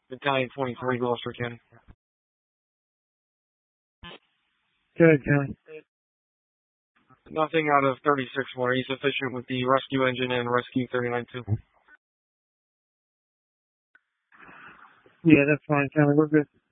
Battalion 23, Gloucester County. Go ahead, Kelly. Nothing out of 36 more. He's efficient with the rescue engine and rescue 39-2. Yeah, that's fine, Kelly. We're good.